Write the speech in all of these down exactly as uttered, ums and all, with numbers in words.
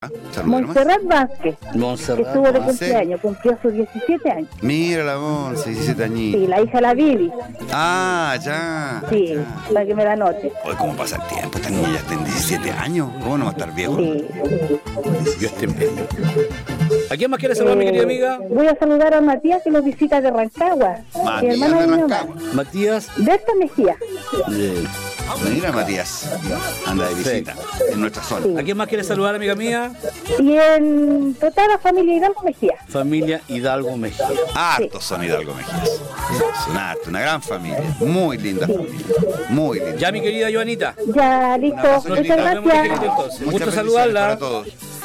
Montserrat Vázquez, Montserrat que estuvo de Vázquez. cumpleaños, cumplió sus diecisiete años. Mira la Monse, diecisiete añitos. Sí, la hija de la Vivi. Ah, ya. Sí, ya. para que me la note. Oye, ¿cómo pasa el tiempo? Esta niña ya está en diecisiete años. ¿Cómo no va a estar viejo? Sí. Yo estoy en medio. ¿A quién más quiere saludar, mi querida amiga? Voy a saludar a Matías, que nos visita de Rancagua. Mi Matías hermano de de mi Rancagua. mamá. Matías. Berta Mejía. eh, Mira, Matías. Anda de visita en nuestra zona. Sí. ¿A quién más quiere saludar, amiga mía? Y en total la familia Hidalgo Mejía. Familia Hidalgo Mejía. Hartos son Hidalgo Mejías. Son hartos, una gran familia. Muy linda familia. Muy linda. Ya, mi querida Joanita. Ya, listo. abrazo, Muchas Joanita. Nos vemos, mi querida, gracias. entonces. Muchas Gusto bendiciones saludarla. para todos.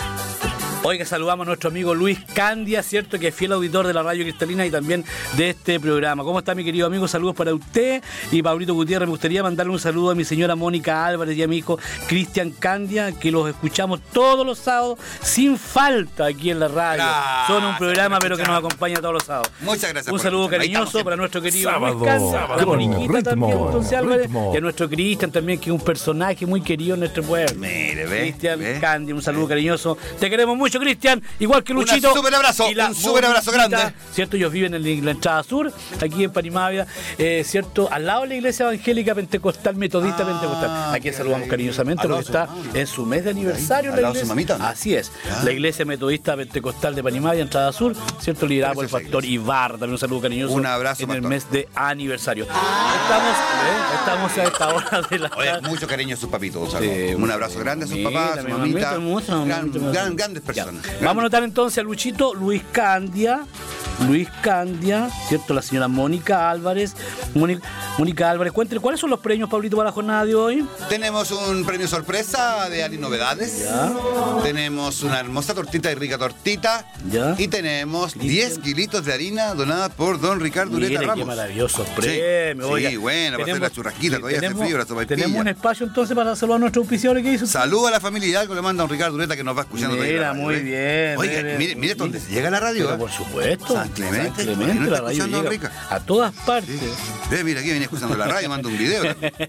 Oiga, saludamos a nuestro amigo Luis Candia, ¿cierto? Que es fiel auditor de la Radio Cristalina y también de este programa. ¿Cómo está, mi querido amigo? Saludos para usted y Pablito Gutiérrez. Me gustaría mandarle un saludo a mi señora Mónica Álvarez y a mi hijo Cristian Candia, que los escuchamos todos los sábados sin falta aquí en la radio. Gracias, Son un programa, por pero que nos acompaña todos los sábados. Muchas gracias. Un por saludo escucharnos. Ahí estamos cariñoso siempre. para nuestro querido Sábado, Luis Candia, sábado, la Moniquita ritmo, también, entonces Álvarez, ritmo. y a nuestro Cristian también, que es un personaje muy querido en nuestro pueblo. Mire, ve. Cristian ve. Candia, un saludo cariñoso. Te queremos mucho, Cristian, igual que Un Luchito. súper abrazo, y la un súper abrazo Moniquita, grande. ¿cierto? Ellos viven en la entrada sur, aquí en Panimavia, eh, ¿cierto? Al lado de la iglesia evangélica pentecostal, metodista Ah, pentecostal. Aquí qué saludamos rico. cariñosamente Al porque lado está de su mamá. en su mes de aniversario. Al la lado de su iglesia. mamita, ¿no? Así es. Ah. La iglesia metodista pentecostal de Panimavia, entrada sur, ¿cierto? Liderada por el Preciosa pastor Ibarra. También un saludo cariñoso. Un abrazo, en el pastor. mes de aniversario. Estamos, ¿eh? Estamos a esta hora de la Oye, mucho cariño a sus papitos, un saludo. Sí, Un abrazo grande a sus mira, papás, a su mi mamita. mamita, mucho, Gran- mucho, mucho. gran- grandes Ya. personas. Vamos a notar entonces a Luchito, Luis Candia, Luis Candia, ¿cierto? La señora Mónica Álvarez. Mónica, Mónica Álvarez, cuéntale, ¿cuáles son los premios, Pablito, para la jornada de hoy? Tenemos un premio sorpresa de Ali Novedades. Ya. Tenemos una hermosa tortita y rica tortita. Ya. Y tenemos diez kilitos de harina donada por don Ricardo Ureta Mire, qué Ramos. maravillosos Sí. premios. Sí, oiga. bueno, para hacer la churrasquita, todavía hace tenemos- frío, la sopaipilla. Tenemos un espacio entonces para saludar a nuestros auspiciadores. ¿Qué hizo? Saludo a la familia Hidalgo, le manda a don Ricardo Ureta que nos va escuchando todavía Mira, la radio, muy ¿eh? bien. Oiga, mire, mire, mire dónde se llega la radio. Pero ¿eh? por supuesto. San Clemente, San Clemente, ¿por qué no la está radio escuchando, llega Rica? a todas partes. Sí. Ve, mira, aquí viene escuchando la radio, manda un video.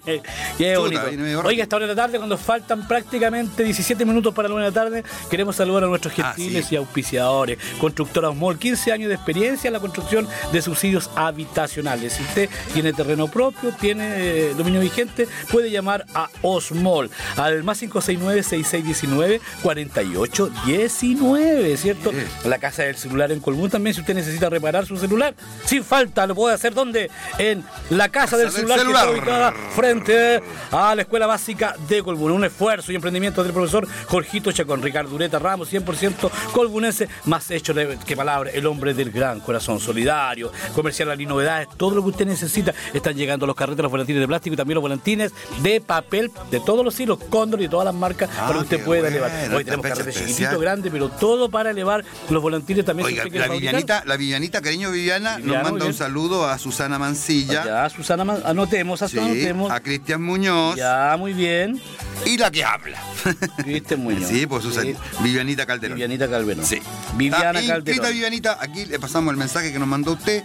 Qué Chuta, bonito. viene medio rápido. Oiga, a esta hora de la tarde, cuando faltan prácticamente diecisiete minutos para la una de la tarde, queremos saludar a nuestros Ah, gentiles sí. y auspiciadores. Constructora Osmol, quince años de experiencia en la construcción de subsidios habitacionales. Si usted tiene terreno propio, tiene eh, dominio vigente, puede llamar a Osmol al más cinco seis nueve, seis seis uno nueve, cuatro ocho uno nueve, ¿cierto? Sí. La casa del celular en Colbún también, si usted necesita reparar su celular, sin falta, lo puede hacer. ¿Dónde? En la casa del del celular, celular. que está ubicada frente a la Escuela Básica de Colbún. Un esfuerzo y emprendimiento del profesor Jorgito Chacón, Ricardo Ureta Ramos, cien por ciento colbunense, más hecho que palabra, el hombre del gran corazón solidario, comercial Ali Novedades, todo lo que usted necesita. Están llegando los carretes, los volantines de plástico y también los volantines de papel de todos los hilos, Cóndor y de todas las marcas, Ah, para que usted qué pueda bueno, elevar. Hoy esta tenemos fecha carretes especial. chiquititos, grandes, pero todo para elevar los volantines también. Oiga, si usted quiere la fabricar. Vivianita, la Vivianita, cariño Viviana, Viviana, nos manda muy un bien. saludo a Susana Mancilla. Ya, Susana, Man- anotemos, Sí, anotemos. a Cristian Muñoz Ya, muy bien. y la que habla. Cristian Muñoz. Sí, pues Susana, Sí. Vivianita Calderón. Vivianita Calderón. Sí. Viviana Está inscrita Calderón. Vivianita, aquí le pasamos el mensaje que nos mandó usted.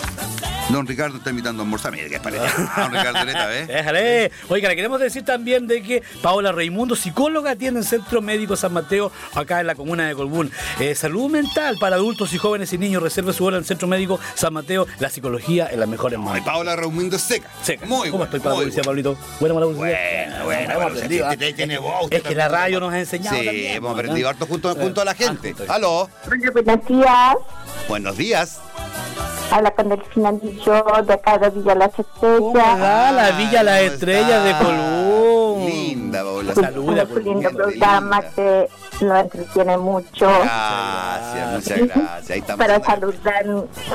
Don Ricardo está invitando a almorzar. Mire, que es para Don Ricardo Ureta, ¿ves? Déjale. Oiga, le queremos decir también de que Paola Raimundo, psicóloga, atiende en Centro Médico San Mateo, acá en la comuna de Colbún. Eh, salud mental para adultos y jóvenes y niños. Reserve su hora en Centro Médico San Mateo. La psicología en las mejores Ay, manos. Paola Raimundo seca. Seca. Muy ¿Cómo bueno, estoy para la muy publicidad, bueno. Pablito? Buena, mala publicidad. Bueno, bueno, Hemos bueno, aprendido, usted ¿ah? tiene voz, usted Es que la también. radio nos ha enseñado Sí, también, hemos ¿no? aprendido harto junto, junto a la gente. Ah, junto. Aló, Buenos días. buenos días. Habla con Delfina Anillo, de acá de Villa Las ¿Cómo Estrellas. va la Villa Las ¿Cómo Estrellas de está? Colbún? Linda, Paola. Saluda, Un lindo Colbún, programa linda. que nos entretiene mucho. Gracias, muchas gracias. Ahí estamos. Para saludar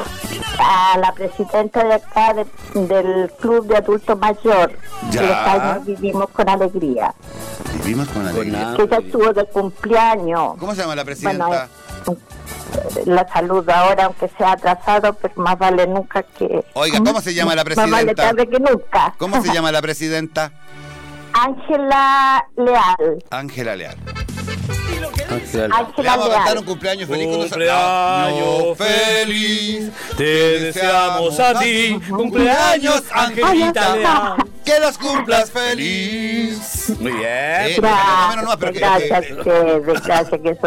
a la presidenta de acá de- del Club de Adultos Mayor. Ya. Que este año vivimos con alegría. Vivimos con alegría. Ah, Que ella muy bien. estuvo de cumpleaños. ¿Cómo se llama la Bueno, presidenta? eh, la saludo ahora, aunque sea atrasado, pero más vale nunca que... Oiga, ¿cómo se llama la Más vale presidenta? tarde que nunca. ¿Cómo se llama la presidenta? Ángela Leal. Ángela Leal. Ángela. Le Ángela vamos a cantar un Leal. cumpleaños feliz con nosotros. Cumpleaños feliz. Te deseamos a ti. Cumpleaños, Angelita Ay, Leal. que las cumplas feliz. Muy bien. Eh, Gracias, no, no, no, pero que- gracias, que- ustedes, gracias, que